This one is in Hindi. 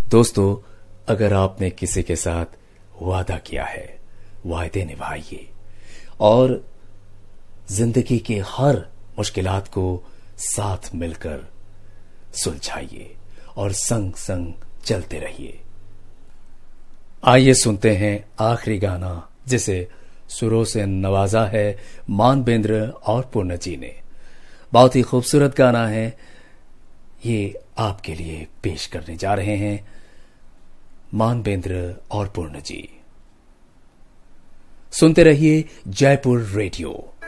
दोस्तों, अगर आपने किसी के साथ वादा किया है, वायदे निभाइए और जिंदगी के हर मुश्किलात को साथ मिलकर सुलझाइए और संग संग चलते रहिए। आइए सुनते हैं आखिरी गाना, जिसे सुरों से नवाजा है मानवेंद्र और पूर्ण जी ने। बहुत ही खूबसूरत गाना है, ये आपके लिए पेश करने जा रहे हैं मानवेंद्र और पूर्ण जी। सुनते रहिए जयपुर रेडियो।